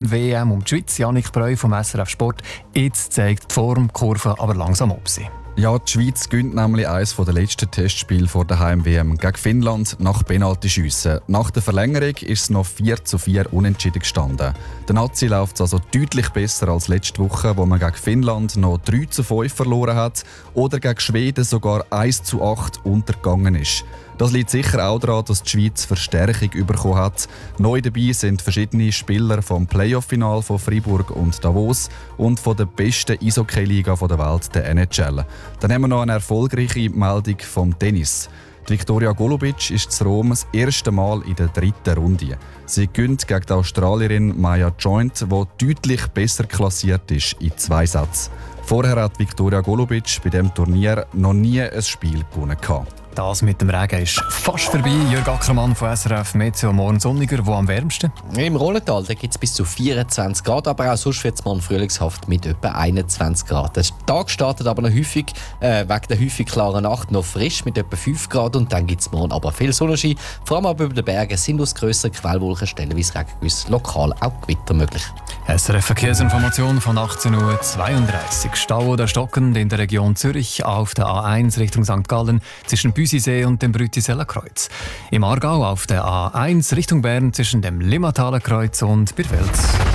Heim-WM um die Schweiz. Jannik Breu vom SRF Sport. Jetzt zeigt die Formkurve aber langsam ab sie. Ja, die Schweiz gönnt nämlich eines der letzten Testspiele vor der Heim-WM gegen Finnland nach Penaltyschiessen. Nach der Verlängerung ist es noch 4:4 unentschieden gestanden. Der Nazi läuft es also deutlich besser als letzte Woche, wo man gegen Finnland noch 3:5 verloren hat oder gegen Schweden sogar 1:8 untergegangen ist. Das liegt sicher auch daran, dass die Schweiz Verstärkung bekommen hat. Neu dabei sind verschiedene Spieler vom Playoff-Final von Freiburg und Davos und von der besten Eishockey-Liga der Welt, der NHL. Dann haben wir noch eine erfolgreiche Meldung vom Tennis. Die Viktoria Golubic ist zu Rom das erste Mal in der 3. Runde. Sie gewinnt gegen die Australierin Maya Joint, die deutlich besser klassiert ist in 2 Sätzen. Vorher hat Viktoria Golubic bei diesem Turnier noch nie ein Spiel gewonnen. Das mit dem Regen ist fast vorbei. Jörg Ackermann von SRF Meteo. Morgen sonniger. Wo am wärmsten? Im Rollental gibt es bis zu 24 Grad, aber auch sonst wird es morgen frühlingshaft mit etwa 21 Grad. Der Tag startet aber noch häufig, wegen der häufig klaren Nacht, noch frisch mit etwa 5 Grad und dann gibt es morgen aber viel Sonnenschein. Vor allem aber über den Bergen sind aus grösseren Quellwolken stellenweise Regengüsse, lokal auch Gewitter möglich. SRF Verkehrsinformation von 18:32 Uhr. Stau oder stockend in der Region Zürich auf der A1 Richtung St. Gallen zwischen Büsisee und dem Brütiseller Kreuz. Im Aargau auf der A1 Richtung Bern zwischen dem Limmataler Kreuz und Birwelt.